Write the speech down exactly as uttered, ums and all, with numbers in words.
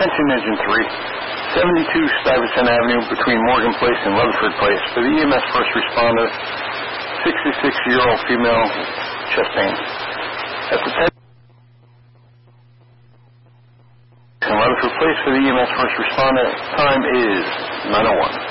Attention Engine three, seventy-two Stuyvesant Avenue between Morgan Place and Rutherford Place for the E M S first responder, sixty-six-year-old female, chest pain. At the ten in Rutherford Place for the E M S first responder, time is nine oh one.